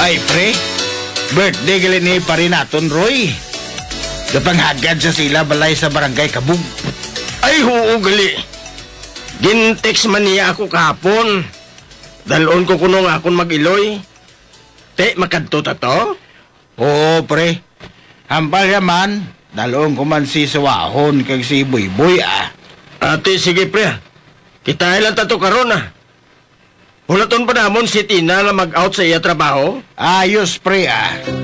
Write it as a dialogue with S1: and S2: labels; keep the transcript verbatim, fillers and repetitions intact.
S1: Ay, pre. Birthday gali ni Parinaton, Roy. Gapanghagad sa sila balay sa barangay Kabug.
S2: Ay, huu gali. Gintext man niya ako kahapon. Dalon ko kuno nga akong mag-iloy. Te, makadto ta to?
S1: Oo, pre. Hambal yaman. Dalong ko man si Suwahon kag si Buyboy, ah.
S2: Ate, sige pre. Kita lang tato karon ah. Hulaton pa namon si Tina na mag-out sa iya trabaho.
S1: Ayos, pre, ah.